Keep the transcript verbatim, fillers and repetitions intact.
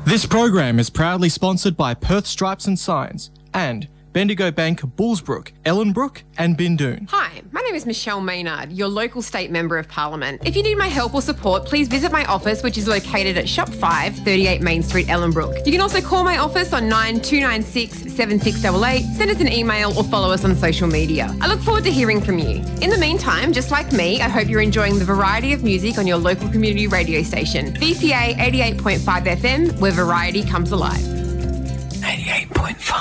This program is proudly sponsored by Perth Stripes and Signs and Bendigo Bank, Bullsbrook, Ellenbrook and Bindoon. Hi, my name is Michelle Maynard, your local state member of parliament. If you need my help or support, please visit my office, which is located at Shop five, thirty-eight Main Street, Ellenbrook. You can also call my office on nine two nine six, seven six eight eight, send us an email or follow us on social media. I look forward to hearing from you. In the meantime, just like me, I hope you're enjoying the variety of music on your local community radio station, V C A eighty-eight point five F M, where variety comes alive. eighty-eight point five